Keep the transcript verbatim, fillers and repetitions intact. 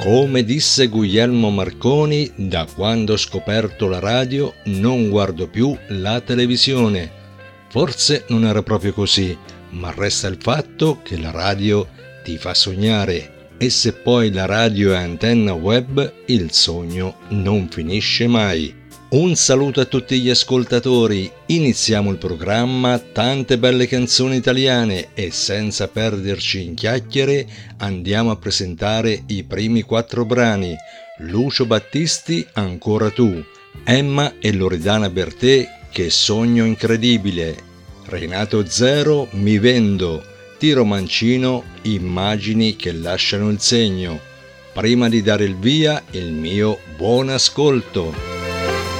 Come disse Guglielmo Marconi, da quando ho scoperto la radio non guardo più la televisione. Forse non era proprio così, ma resta il fatto che la radio ti fa sognare e se poi la radio è antenna web, il sogno non finisce mai. Un saluto a tutti gli ascoltatori, iniziamo il programma Tante belle canzoni italiane e senza perderci in chiacchiere andiamo a presentare i primi quattro brani. Lucio Battisti, Ancora tu, Emma e Loredana Bertè, Che sogno incredibile, Renato Zero, Mi vendo, Tiro Mancino, Immagini che lasciano il segno. Prima di dare il via, il mio buon ascolto.